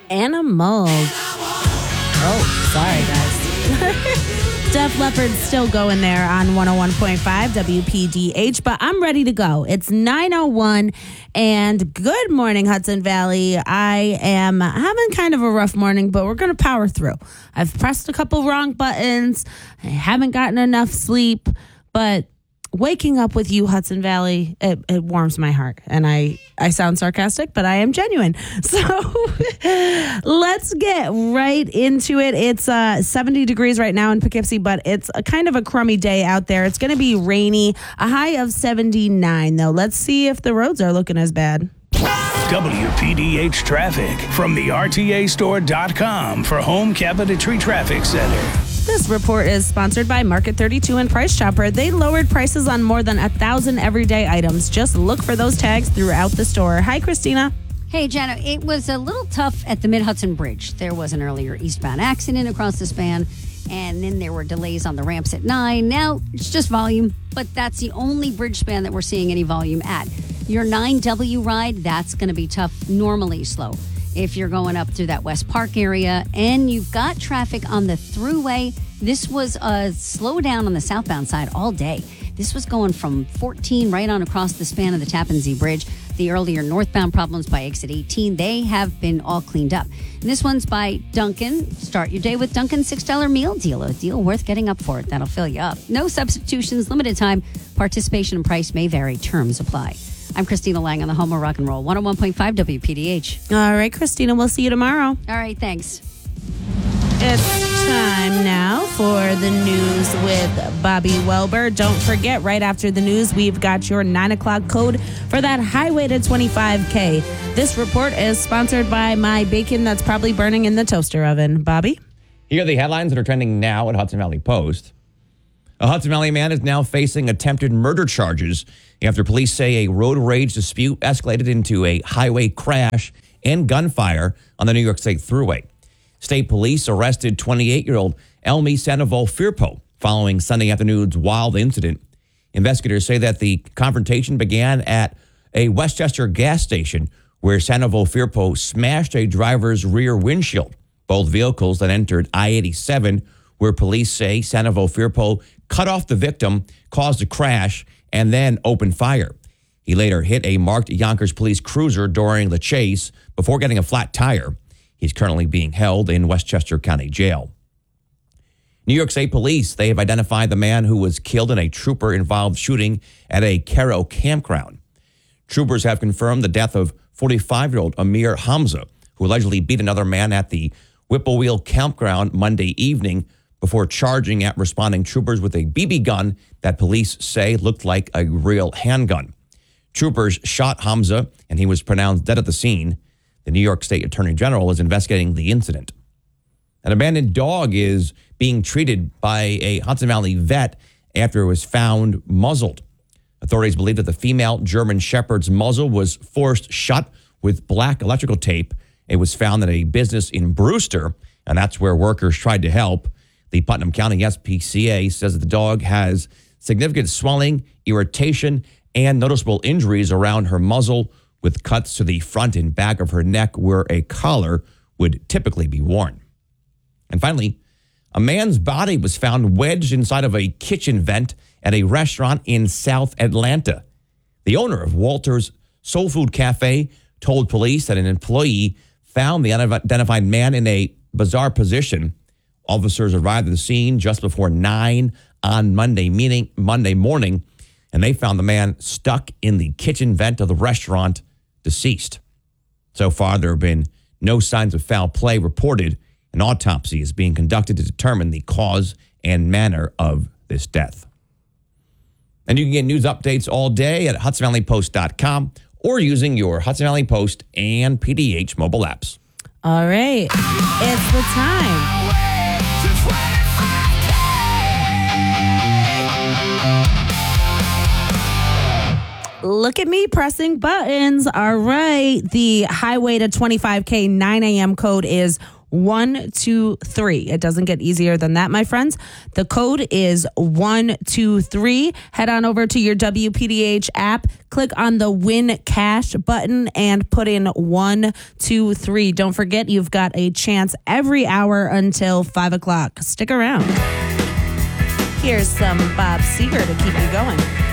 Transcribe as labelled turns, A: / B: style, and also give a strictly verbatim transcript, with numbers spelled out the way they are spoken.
A: Animal. Oh, sorry, guys. Def Leppard's still going there on one oh one point five W P D H, but I'm ready to go. It's nine oh one, and good morning, Hudson Valley. I am having kind of a rough morning, but we're going to power through. I've pressed a couple wrong buttons. I haven't gotten enough sleep, but waking up with you, Hudson Valley, it, it warms my heart. And I, I sound sarcastic, but I am genuine. So let's get right into it. It's uh, seventy degrees right now in Poughkeepsie, but it's a kind of a crummy day out there. It's going to be rainy, a high of seventy-nine, though. Let's see if the roads are looking as bad.
B: W P D H traffic from the R T A store dot com for Home Cabinetry Traffic Center.
A: This report is sponsored by Market thirty-two and Price Chopper. They lowered prices on more than a thousand everyday items. Just look for those tags throughout the store. Hi, Christina.
C: Hey, Jenna. It was a little tough at the Mid-Hudson Bridge. There was an earlier eastbound accident across the span, and then there were delays on the ramps at nine. Now, it's just volume, but that's the only bridge span that we're seeing any volume at. Your nine W ride, that's going to be tough, normally slow. If you're going up through that West Park area and you've got traffic on the thruway, this was a slowdown on the southbound side all day. This was going from fourteen right on across the span of the Tappan Zee Bridge. The earlier northbound problems by exit eighteen, they have been all cleaned up. And this one's by Dunkin'. Start your day with Dunkin's six dollar meal deal, a deal worth getting up for it. That'll fill you up. No substitutions, limited time. Participation and price may vary. Terms apply. I'm Christina Lang on the home of rock and roll, one oh one point five W P D H.
A: All right, Christina, we'll see you tomorrow.
C: All right, thanks.
A: It's time now for the news with Bobby Welber. Don't forget, right after the news, we've got your nine o'clock code for that highway to twenty-five K. This report is sponsored by my bacon that's probably burning in the toaster oven. Bobby?
D: Here are the headlines that are trending now at Hudson Valley Post. A Hudson Valley man is now facing attempted murder charges after police say a road rage dispute escalated into a highway crash and gunfire on the New York State Thruway. State police arrested twenty-eight-year-old Elmi Sandoval Firpo following Sunday afternoon's wild incident. Investigators say that the confrontation began at a Westchester gas station where Sandoval Firpo smashed a driver's rear windshield. Both vehicles that entered I eighty-seven, where police say Sandoval Firpo cut off the victim, caused a crash, and then opened fire. He later hit a marked Yonkers police cruiser during the chase before getting a flat tire. He's currently being held in Westchester County Jail. New York State Police, they have identified the man who was killed in a trooper-involved shooting at a Cairo campground. Troopers have confirmed the death of forty-five-year-old Amir Hamza, who allegedly beat another man at the Whipplewheel campground Monday evening before charging at responding troopers with a B B gun that police say looked like a real handgun. Troopers shot Hamza, and he was pronounced dead at the scene. The New York State Attorney General is investigating the incident. An abandoned dog is being treated by a Hudson Valley vet after it was found muzzled. Authorities believe that the female German Shepherd's muzzle was forced shut with black electrical tape. It was found at a business in Brewster, and that's where workers tried to help. The Putnam County S P C A says that the dog has significant swelling, irritation, and noticeable injuries around her muzzle, with cuts to the front and back of her neck where a collar would typically be worn. And finally, a man's body was found wedged inside of a kitchen vent at a restaurant in South Atlanta. The owner of Walter's Soul Food Cafe told police that an employee found the unidentified man in a bizarre position. Officers arrived at the scene just before nine on Monday, meaning Monday morning, and they found the man stuck in the kitchen vent of the restaurant, deceased. So far, there have been no signs of foul play reported. An autopsy is being conducted to determine the cause and manner of this death. And you can get news updates all day at Hudson Valley Post dot com or using your Hudson Valley Post and P D H mobile apps.
A: All right, it's the time. Look at me pressing buttons. All right. The highway to twenty-five K nine a.m. code is one two three. It doesn't get easier than that, my friends. The code is one two three. Head on over to your W P D H app, click on the Win Cash button, and put in one two three. Don't forget, you've got a chance every hour until five o'clock. Stick around. Here's some Bob Seger to keep you going.